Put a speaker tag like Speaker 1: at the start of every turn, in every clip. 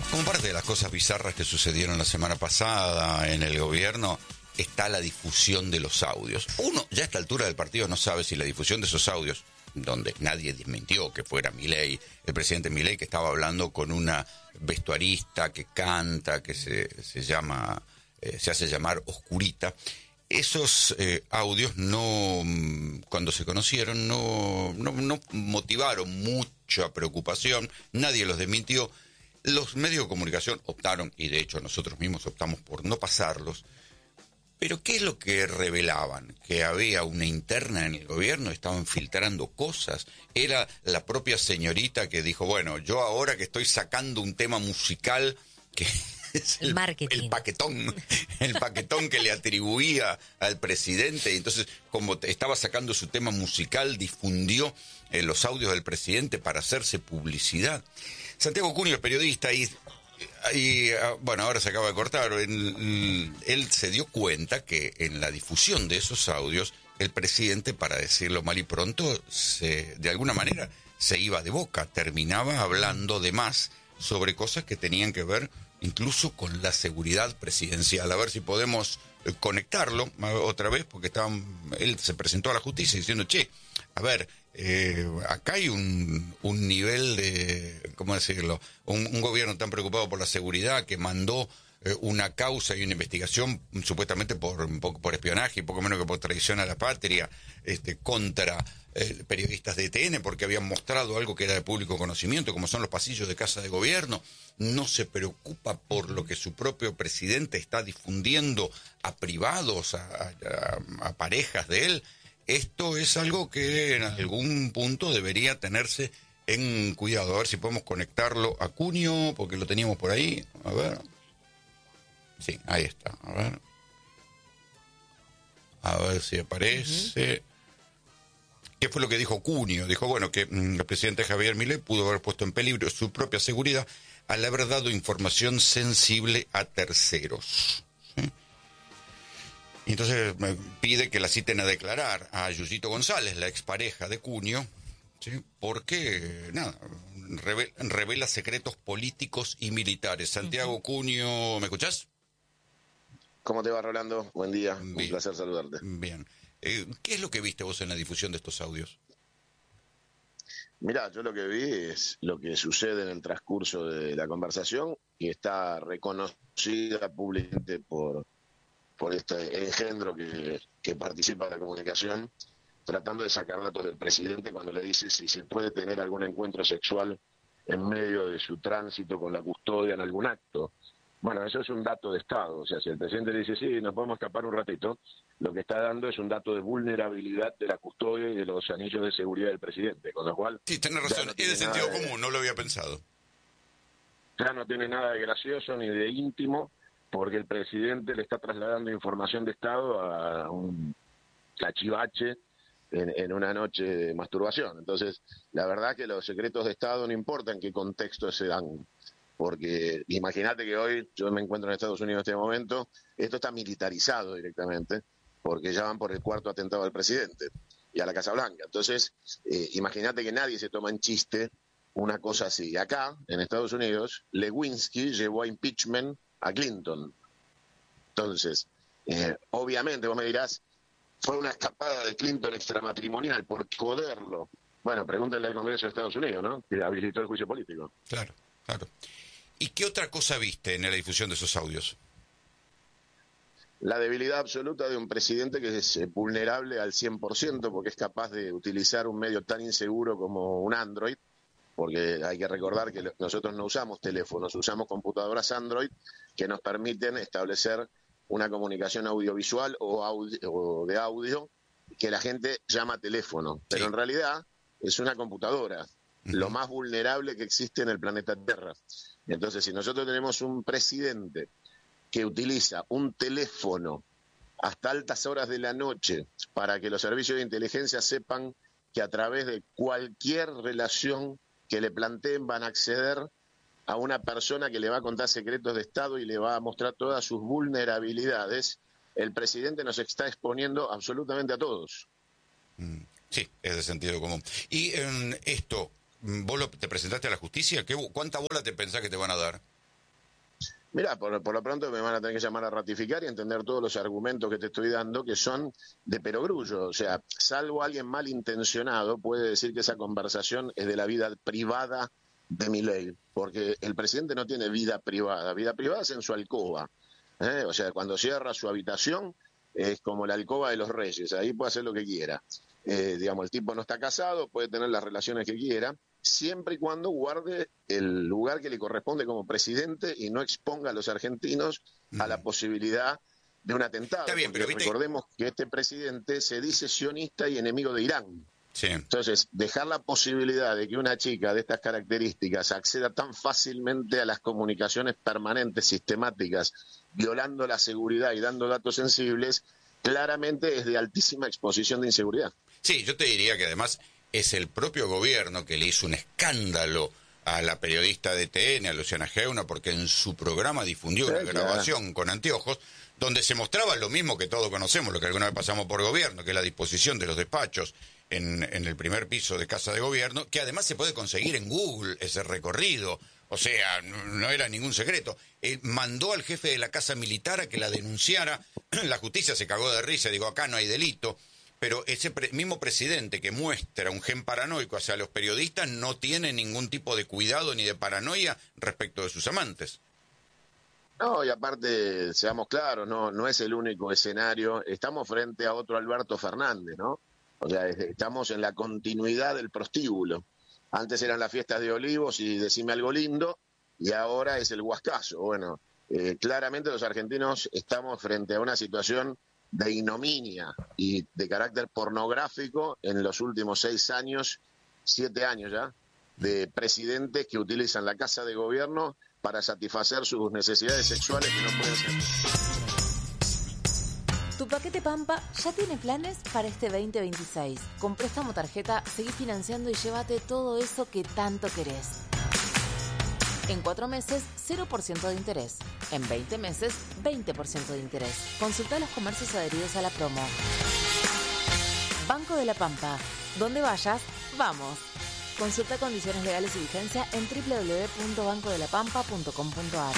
Speaker 1: Como parte de las cosas bizarras que sucedieron la semana pasada en el gobierno, está la difusión de los audios. Uno, ya a esta altura del partido, no sabe si la difusión de esos audios, donde nadie desmintió que fuera Milei, el presidente Milei, que estaba hablando con una vestuarista que canta, que se hace llamar Oscurita. Esos audios no, cuando se conocieron, no motivaron mucha preocupación, nadie los desmintió. Los medios de comunicación optaron, y de hecho nosotros mismos optamos por no pasarlos. Pero ¿qué es lo que revelaban? Que había una interna en el gobierno, estaban filtrando cosas. Era la propia señorita que dijo, bueno, yo ahora que estoy sacando un tema musical que es el paquetón que le atribuía al presidente, y entonces como estaba sacando su tema musical, difundió los audios del presidente para hacerse publicidad. Santiago Cunio es periodista y bueno, ahora se acaba de cortar. Él se dio cuenta que en la difusión de esos audios, el presidente, para decirlo mal y pronto, de alguna manera se iba de boca, terminaba hablando de más sobre cosas que tenían que ver incluso con la seguridad presidencial. A ver si podemos conectarlo otra vez, porque él se presentó a la justicia diciendo, a ver, acá hay un nivel de, ¿cómo decirlo? Un gobierno tan preocupado por la seguridad que mandó una causa y una investigación supuestamente por espionaje y poco menos que por traición a la patria contra periodistas de ETN porque habían mostrado algo que era de público conocimiento, como son los pasillos de Casa de Gobierno. No se preocupa por lo que su propio presidente está difundiendo a privados, a parejas de él. Esto es algo que en algún punto debería tenerse en cuidado. A ver si podemos conectarlo a Cunio, porque lo teníamos por ahí. A ver. Sí, ahí está. A ver si aparece. ¿Qué fue lo que dijo Cunio? Dijo, bueno, que el presidente Javier Milei pudo haber puesto en peligro su propia seguridad al haber dado información sensible a terceros. ¿Sí? Y entonces me pide que la citen a declarar a Yuyito González, la expareja de Cunio, ¿sí? Porque, revela secretos políticos y militares. Santiago Cunio, ¿me escuchás?
Speaker 2: ¿Cómo te va, Rolando? Buen día,
Speaker 1: Bien.
Speaker 2: Un placer saludarte.
Speaker 1: Bien. ¿Qué es lo que viste vos en la difusión de estos audios?
Speaker 2: Mirá, yo lo que vi es lo que sucede en el transcurso de la conversación y está reconocida públicamente por este engendro que participa en la comunicación, tratando de sacar datos del presidente cuando le dice si se puede tener algún encuentro sexual en medio de su tránsito con la custodia en algún acto. Bueno, eso es un dato de Estado, o sea, si el presidente le dice, sí, nos podemos escapar un ratito, lo que está dando es un dato de vulnerabilidad de la custodia y de los anillos de seguridad del presidente, con lo cual...
Speaker 1: Sí, tenés razón, es de sentido común, no lo había pensado.
Speaker 2: Ya no tiene nada de gracioso ni de íntimo, porque el presidente le está trasladando información de Estado a un cachivache en una noche de masturbación. Entonces, la verdad que los secretos de Estado no importa en qué contexto se dan. Porque imagínate que hoy yo me encuentro en Estados Unidos en este momento, esto está militarizado directamente, porque ya van por el cuarto atentado al presidente y a la Casa Blanca. Entonces, imagínate que nadie se toma en chiste una cosa así. Acá, en Estados Unidos, Lewinsky llevó a impeachment a Clinton. Entonces, obviamente vos me dirás, fue una escapada de Clinton extramatrimonial por joderlo. Bueno, pregúntenle al Congreso de Estados Unidos, ¿no? Que habilitó el juicio político.
Speaker 1: Claro. ¿Y qué otra cosa viste en la difusión de esos audios?
Speaker 2: La debilidad absoluta de un presidente que es vulnerable al 100% porque es capaz de utilizar un medio tan inseguro como un Android, porque hay que recordar que nosotros no usamos teléfonos, usamos computadoras Android que nos permiten establecer una comunicación audiovisual o de audio que la gente llama teléfono, pero en realidad es una computadora, lo más vulnerable que existe en el planeta Tierra. Entonces, si nosotros tenemos un presidente que utiliza un teléfono hasta altas horas de la noche para que los servicios de inteligencia sepan que a través de cualquier relación que le planteen van a acceder a una persona que le va a contar secretos de Estado y le va a mostrar todas sus vulnerabilidades, el presidente nos está exponiendo absolutamente a todos.
Speaker 1: Sí, es de sentido común. Y vos te presentaste a la justicia, ¿cuánta bola te pensás que te van a dar?
Speaker 2: Mirá, por lo pronto me van a tener que llamar a ratificar y entender todos los argumentos que te estoy dando que son de perogrullo. O sea, salvo alguien malintencionado puede decir que esa conversación es de la vida privada de Milei, porque el presidente no tiene vida privada. Vida privada es en su alcoba. O sea, cuando cierra su habitación es como la alcoba de los reyes, ahí puede hacer lo que quiera. Digamos, el tipo no está casado, puede tener las relaciones que quiera, siempre y cuando guarde el lugar que le corresponde como presidente y no exponga a los argentinos a la posibilidad de un atentado.
Speaker 1: Está bien, pero
Speaker 2: recordemos que este presidente se dice sionista y enemigo de Irán.
Speaker 1: Sí.
Speaker 2: Entonces, dejar la posibilidad de que una chica de estas características acceda tan fácilmente a las comunicaciones permanentes, sistemáticas, violando la seguridad y dando datos sensibles, claramente es de altísima exposición de inseguridad.
Speaker 1: Sí, yo te diría que además es el propio gobierno que le hizo un escándalo a la periodista de TN, a Luciana Geuna, porque en su programa difundió una grabación con anteojos donde se mostraba lo mismo que todos conocemos, lo que alguna vez pasamos por gobierno, que es la disposición de los despachos en el primer piso de Casa de Gobierno, que además se puede conseguir en Google ese recorrido. O sea, no era ningún secreto. Mandó al jefe de la Casa Militar a que la denunciara. La justicia se cagó de risa, digo, acá no hay delito. Pero ese mismo presidente que muestra un gen paranoico hacia los periodistas no tiene ningún tipo de cuidado ni de paranoia respecto de sus amantes.
Speaker 2: No, y aparte, seamos claros, no es el único escenario. Estamos frente a otro Alberto Fernández, ¿no? O sea, estamos en la continuidad del prostíbulo. Antes eran las fiestas de Olivos y decime algo lindo, y ahora es el Huascazo. Bueno, claramente los argentinos estamos frente a una situación de ignominia y de carácter pornográfico en los últimos 6 años, 7 años ya, de presidentes que utilizan la Casa de Gobierno para satisfacer sus necesidades sexuales que no pueden ser.
Speaker 3: Tu paquete Pampa ya tiene planes para este 2026. Con préstamo tarjeta, seguí financiando y llévate todo eso que tanto querés. En 4 meses, 0% de interés. En 20 meses, 20% de interés. Consulta los comercios adheridos a la promo. Banco de la Pampa. Donde vayas, vamos. Consulta condiciones legales y vigencia en www.bancodelapampa.com.ar.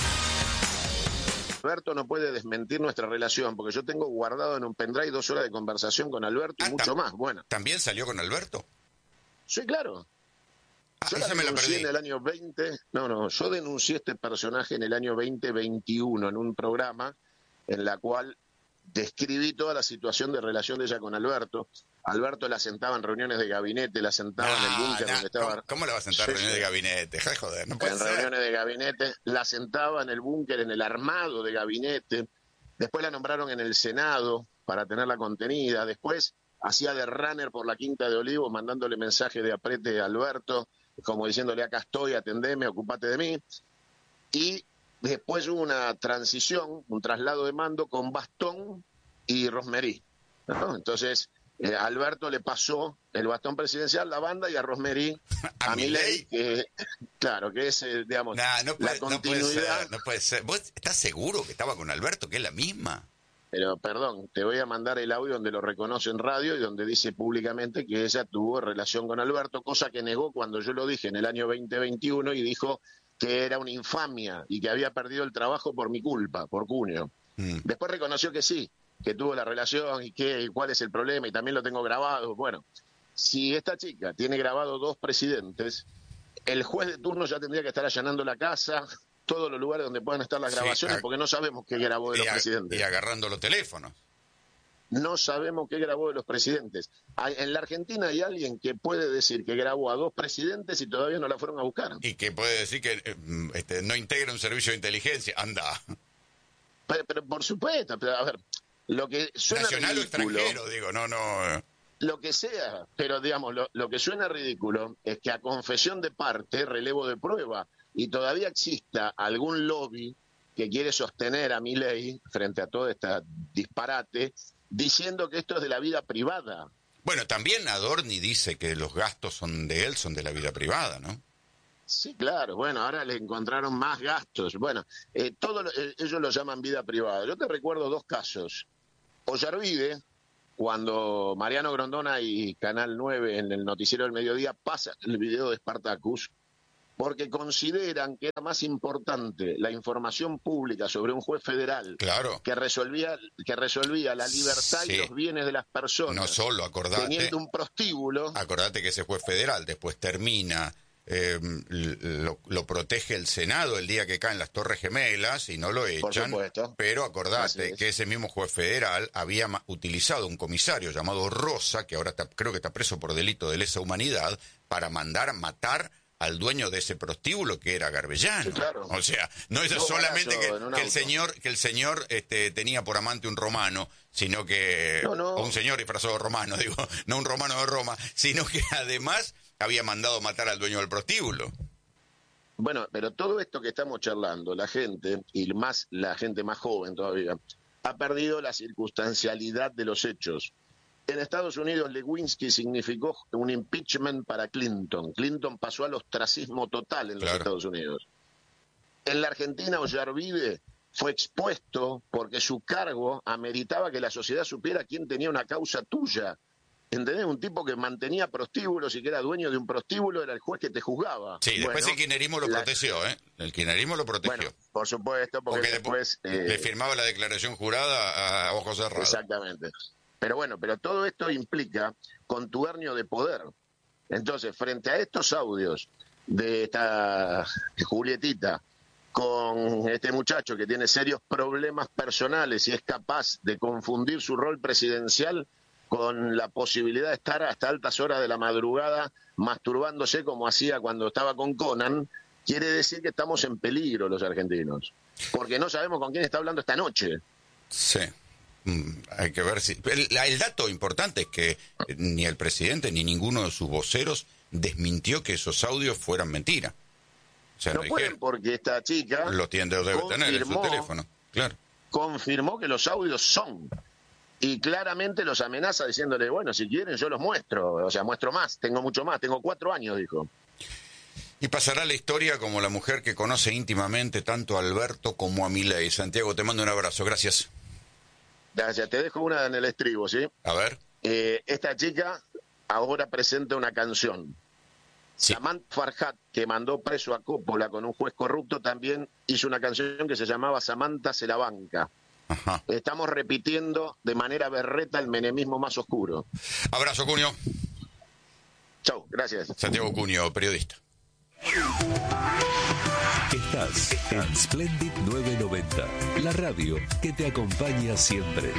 Speaker 2: Alberto no puede desmentir nuestra relación, porque yo tengo guardado en un pendrive 2 horas de conversación con Alberto y mucho más. Bueno.
Speaker 1: ¿También salió con Alberto?
Speaker 2: Sí, claro. Yo la denuncié en el año 20, yo denuncié este personaje en el año 2021 en un programa en la cual describí toda la situación de relación de ella con Alberto. Alberto la sentaba en reuniones de gabinete, la sentaba en el búnker donde estaba.
Speaker 1: ¿Cómo la va a sentar en reuniones de gabinete? Joder, no puede
Speaker 2: en
Speaker 1: ser.
Speaker 2: Reuniones de gabinete, la sentaba en el búnker, en el armado de gabinete. Después la nombraron en el Senado para tenerla contenida. Después hacía de runner por la Quinta de Olivos, mandándole mensaje de aprete a Alberto, como diciéndole, acá estoy, atendeme, ocupate de mí. Y después hubo una transición, un traslado de mando con Bastón y Rosmery, ¿no? Entonces, Alberto le pasó el bastón presidencial, la banda, y a Rosmery, a Milei, que claro, que es, digamos, la continuidad.
Speaker 1: No puede ser. ¿Vos estás seguro que estaba con Alberto, que es la misma?
Speaker 2: Pero, perdón, te voy a mandar el audio donde lo reconoce en radio y donde dice públicamente que ella tuvo relación con Alberto, cosa que negó cuando yo lo dije en el año 2021 y dijo que era una infamia y que había perdido el trabajo por mi culpa, por Cunio. Después reconoció que sí, que tuvo la relación y cuál es el problema, y también lo tengo grabado. Bueno, si esta chica tiene grabado 2 presidentes, el juez de turno ya tendría que estar allanando la casa, todos los lugares donde puedan estar las grabaciones, porque no sabemos qué grabó de los presidentes.
Speaker 1: Y agarrando los teléfonos.
Speaker 2: No sabemos qué grabó de los presidentes. En la Argentina hay alguien que puede decir que grabó a 2 presidentes y todavía no la fueron a buscar.
Speaker 1: Y que puede decir que no integra un servicio de inteligencia. Anda.
Speaker 2: Pero por supuesto, pero a ver, lo que suena
Speaker 1: nacional
Speaker 2: ridículo,
Speaker 1: o extranjero, digo, no.
Speaker 2: Lo que sea, pero digamos, lo que suena ridículo es que a confesión de parte, relevo de prueba, y todavía exista algún lobby que quiere sostener a Milei frente a todo este disparate, diciendo que esto es de la vida privada.
Speaker 1: Bueno, también Adorni dice que los gastos son de él, son de la vida privada, ¿no?
Speaker 2: Sí, claro. Bueno, ahora le encontraron más gastos. Bueno, ellos lo llaman vida privada. Yo te recuerdo 2 casos. Ollarvide, cuando Mariano Grondona y Canal 9 en el noticiero del mediodía pasan el video de Spartacus, porque consideran que era más importante la información pública sobre un juez federal que resolvía la libertad y los bienes de las personas.
Speaker 1: No solo, acordate,
Speaker 2: teniendo un prostíbulo.
Speaker 1: Acordate que ese juez federal después termina, lo protege el Senado el día que caen las Torres Gemelas y no lo echan. Pero acordate que ese mismo juez federal había utilizado un comisario llamado Rosa, que ahora creo que está preso por delito de lesa humanidad, para mandar a matar al dueño de ese prostíbulo, que era Garbellano.
Speaker 2: Sí, claro.
Speaker 1: O sea, no es solamente que el señor tenía por amante un romano, sino que o un señor disfrazado de romano, digo, no un romano de Roma, sino que además había mandado matar al dueño del prostíbulo.
Speaker 2: Bueno, pero todo esto que estamos charlando, la gente, y más la gente más joven todavía, ha perdido la circunstancialidad de los hechos. En Estados Unidos, Lewinsky significó un impeachment para Clinton. Clinton pasó al ostracismo total en los Estados Unidos. En la Argentina, Ollarvide fue expuesto porque su cargo ameritaba que la sociedad supiera quién tenía una causa tuya. ¿Entendés? Un tipo que mantenía prostíbulos y que era dueño de un prostíbulo era el juez que te juzgaba.
Speaker 1: Sí, después el kirchnerismo lo protegió, ¿eh? El kirchnerismo lo protegió.
Speaker 2: Bueno, por supuesto, porque después...
Speaker 1: le firmaba la declaración jurada a ojos cerrados.
Speaker 2: Exactamente. Pero todo esto implica contubernio de poder. Entonces, frente a estos audios de esta Julietita con este muchacho que tiene serios problemas personales y es capaz de confundir su rol presidencial con la posibilidad de estar hasta altas horas de la madrugada masturbándose como hacía cuando estaba con Conan, quiere decir que estamos en peligro los argentinos, porque no sabemos con quién está hablando esta noche.
Speaker 1: Sí. Hay que ver si... El dato importante es que ni el presidente ni ninguno de sus voceros desmintió que esos audios fueran mentira. O sea,
Speaker 2: no pueden, porque esta chica
Speaker 1: lo debe tener en su teléfono. Claro.
Speaker 2: Confirmó que los audios son, y claramente los amenaza diciéndole, bueno, si quieren yo los muestro, o sea, muestro más, tengo mucho más, tengo 4 años, dijo.
Speaker 1: Y pasará la historia como la mujer que conoce íntimamente tanto a Alberto como a Milei. Santiago, te mando un abrazo, gracias.
Speaker 2: Gracias, te dejo una en el estribo, ¿sí?
Speaker 1: A ver.
Speaker 2: Esta chica ahora presenta una canción. Sí. Samantha Farhat, que mandó preso a Coppola con un juez corrupto, también hizo una canción que se llamaba Samantha se la banca. Ajá. Estamos repitiendo de manera berreta el menemismo más oscuro.
Speaker 1: Abrazo, Cunio.
Speaker 2: Chau, gracias.
Speaker 1: Santiago Cunio, periodista.
Speaker 4: Estás en Splendid 990, la radio que te acompaña siempre.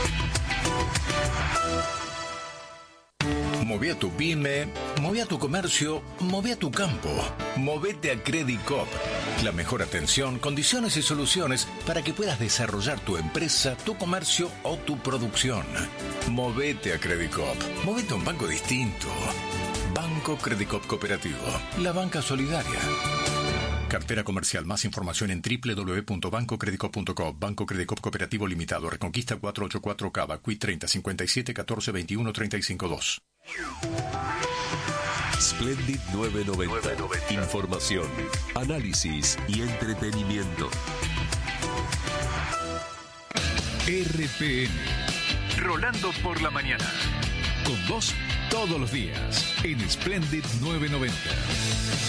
Speaker 5: Moví a tu pyme, moví a tu comercio, moví a tu campo. Movete a Credit Coop. La mejor atención, condiciones y soluciones para que puedas desarrollar tu empresa, tu comercio o tu producción. Movete a Credit Coop. Movete a un banco distinto. Banco Credit Coop Cooperativo. La banca solidaria. Cartera comercial. Más información en www.bancocreditcoop.com. Banco Credit Coop Cooperativo Limitado. Reconquista 484 Cava. Quit 30 57 14 21 35 2.
Speaker 4: Splendid 990. Información, análisis y entretenimiento.
Speaker 6: RPN. Rolando por la mañana. Con vos todos los días en Splendid 990.